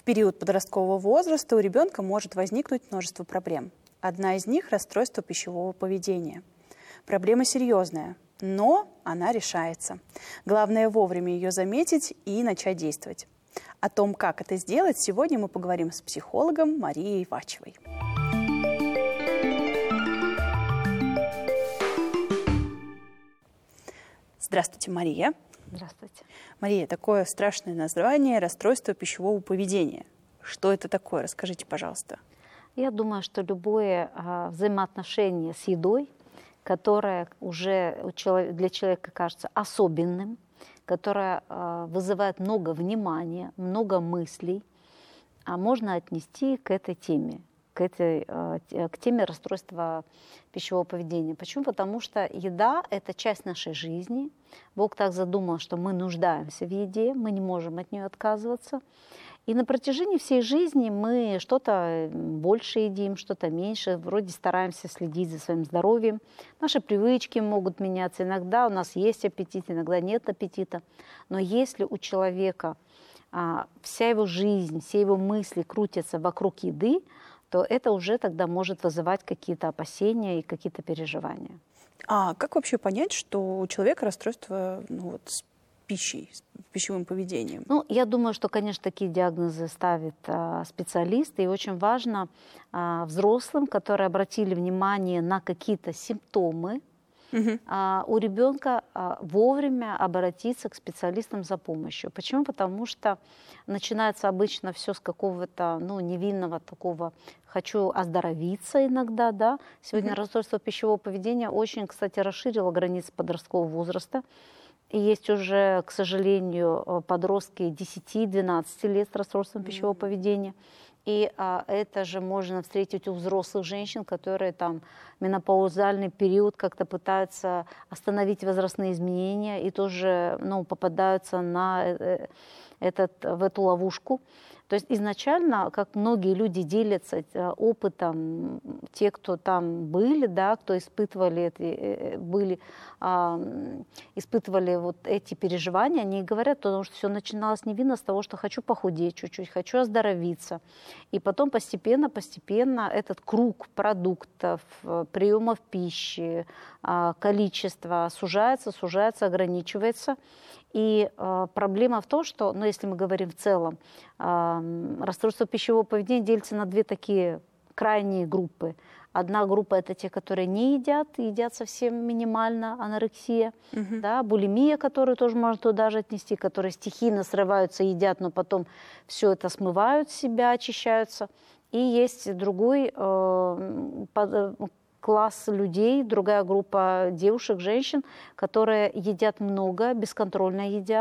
период подросткового возраста у ребенка может возникнуть множество проблем. Одна из них – расстройство пищевого поведения. Проблема серьезная, но она решается. Главное вовремя ее заметить и начать действовать. О том, как это сделать, сегодня мы поговорим с психологом Марией Вачевой. Здравствуйте, Мария. Здравствуйте. Мария, такое страшное название – расстройство пищевого поведения. Что это такое? Расскажите, пожалуйста. Я думаю, что любое взаимоотношение с едой, которое уже для человека кажется особенным, которое вызывает много внимания, много мыслей, можно отнести к этой теме, к теме расстройства пищевого поведения. Почему? Потому что еда – это часть нашей жизни. Бог так задумал, что мы нуждаемся в еде, мы не можем от нее отказываться. И на протяжении всей жизни мы что-то больше едим, что-то меньше, вроде стараемся следить за своим здоровьем. Наши привычки могут меняться. Иногда у нас есть аппетит, иногда нет аппетита. Но если у человека вся его жизнь, все его мысли крутятся вокруг еды, то это уже тогда может вызывать какие-то опасения и какие-то переживания. А как вообще понять, что у человека расстройство с пищей, с пищевым поведением? Я думаю, что, конечно, такие диагнозы ставят специалисты. И очень важно взрослым, которые обратили внимание на какие-то симптомы, у ребенка вовремя обратиться к специалистам за помощью. Почему? Потому что начинается обычно все с какого-то невинного такого «хочу оздоровиться» иногда. Да? Сегодня расстройство пищевого поведения очень, кстати, расширило границы подросткового возраста. И есть уже, к сожалению, подростки 10-12 лет с расстройством пищевого поведения. И это же можно встретить у взрослых женщин, которые там менопаузальный период как-то пытаются остановить возрастные изменения и тоже попадаются в эту ловушку. То есть изначально, как многие люди делятся опытом, те, кто там были, да, кто испытывали вот эти переживания, они говорят, потому что все начиналось невинно с того, что хочу похудеть чуть-чуть, хочу оздоровиться. И потом постепенно этот круг продуктов, приемов пищи, количество сужается, ограничивается. И проблема в том, что, если мы говорим в целом, расстройство пищевого поведения делится на две такие крайние группы. Одна группа – это те, которые не едят совсем минимально, анорексия, да, булимия, которую тоже можно туда же отнести, которые стихийно срываются, едят, но потом все это смывают с себя, очищаются. И есть другой класс людей, другая группа девушек, женщин, которые едят много, бесконтрольно едят.